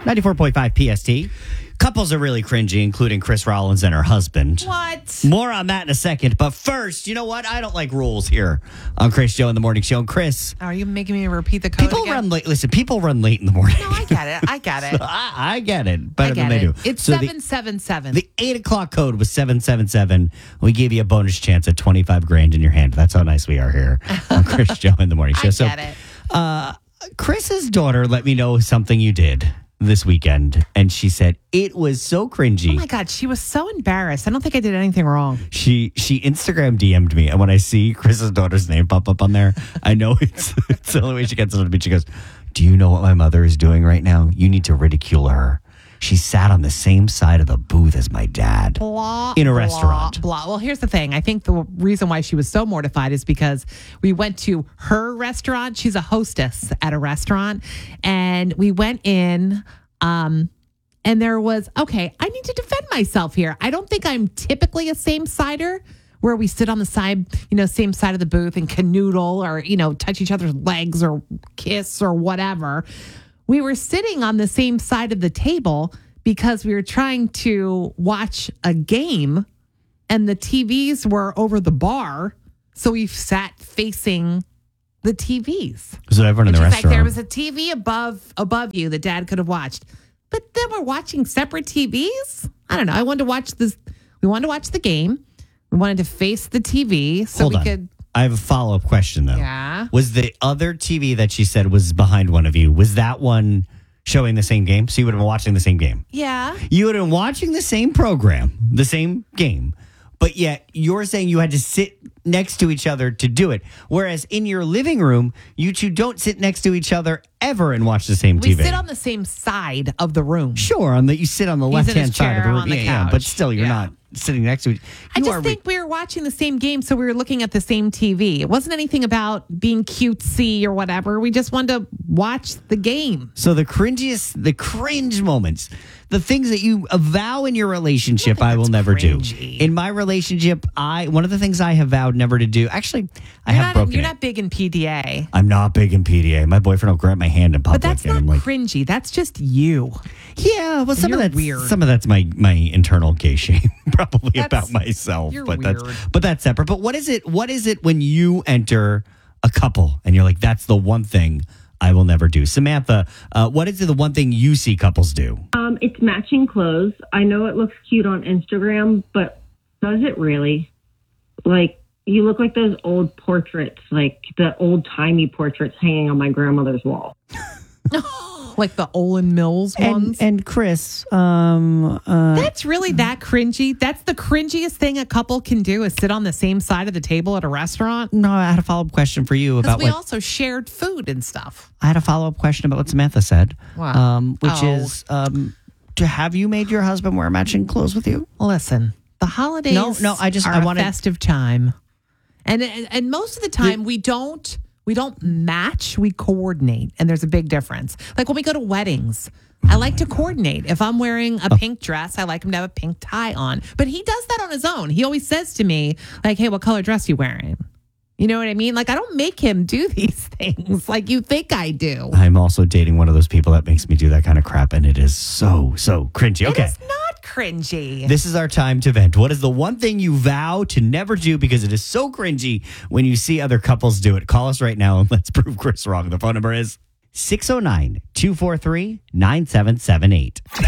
94.5 PST. Couples are really cringy, including Chris Rollins and her husband. What? More on that in a second. But first, you know what? I don't like rules here on Chris Joe in the Morning Show. And Chris, Are you making me repeat the code people again? run late. Listen, people run late in the morning. No, I get it. I get it. I get it better than they do. It's So 777. The 8 o'clock code was 777. We gave you a bonus chance at 25 grand in your hand. That's how nice we are here on Chris Joe in the Morning Show. I get it. Chris's daughter let me know something you did this weekend, and she said it was so cringy. Oh my God, she was so embarrassed. I don't think I did anything wrong. She Instagram DM'd me, and when I see Chris's daughter's name pop up on there, I know it's the only way she gets it to me. She goes, "Do you know what my mother is doing right now? You need to ridicule her. She sat on the same side of the booth as my dad Blah, in a blah, restaurant." Blah. Well, here's the thing. I think the reason why she was so mortified is because we went to her restaurant. She's a hostess at a restaurant. And we went in, and there was, okay, I need to defend myself here. I don't think I'm typically a same-sider where we sit on the side, same side of the booth and canoodle or, touch each other's legs or kiss or whatever. We were sitting on the same side of the table because we were trying to watch a game and the TVs were over the bar. So we sat facing the TVs. So everyone in the She's restaurant. like, there was a TV above you that Dad could have watched. But then we're watching separate TVs? I don't know. I wanted to watch this. We wanted to watch the game. We wanted to face the TV so Hold we on. could. I have a follow-up question, though. Yeah. Was the other TV that she said was behind one of you, was that one showing the same game? So you would have been watching the same game. Yeah. You would have been watching the same program, the same game, but yet you're saying you had to sit next to each other to do it. Whereas in your living room, you two don't sit next to each other ever and watch the same We TV. sit on the same side of the room. Sure, you sit on the He's in his left-hand side of the chair room. on the Yeah, couch. but still, you're Yeah. not sitting next to each I just think we were watching the same game, so we were looking at the same TV. It wasn't anything about being cutesy or whatever. We just wanted to watch the game. So the cringe moments, the things that you avow in your relationship, I will that's never cringy. do. In my relationship, one of the things I have vowed never to do, actually, I have broken You're it. not big in PDA. I'm not big in PDA. My boyfriend will grab my hand in public. But that's and not I'm like, cringy. That's just you. yeah, well, some of You're that's weird. Some of that's my internal gay shame, probably That's- about myself. you're but weird. that's separate. But what is it? What is it when you enter a couple and you're like, that's the one thing I will never do? Samantha, what is the one thing you see couples do? It's matching clothes. I know it looks cute on Instagram, but does it really? Like, you look like those old portraits, like the old-timey portraits hanging on my grandmother's wall. Like the Olin Mills ones. And Chris, That's really that cringy. That's the cringiest thing a couple can do is sit on the same side of the table at a restaurant. no, I had a follow-up question for you Because about we what also shared food and stuff. I had a follow-up question about what Samantha said, Wow. which Oh. is, have you made your husband wear matching clothes with you? Listen, the holidays No, are I a wanted- festive time. And most of the time we don't match, we coordinate. And there's a big difference. Like when we go to weddings, I like to coordinate. If I'm wearing a pink dress, I like him to have a pink tie on. But he does that on his own. He always says to me, like, hey, what color dress you wearing? You know what I mean? Like, I don't make him do these things like you think I do. I'm also dating one of those people that makes me do that kind of crap, and it is so cringy. Okay. It's not cringy. This is our time to vent. What is the one thing you vow to never do because it is so cringy when you see other couples do it? Call us right now and let's prove Chris wrong. The phone number is 609-243-9778.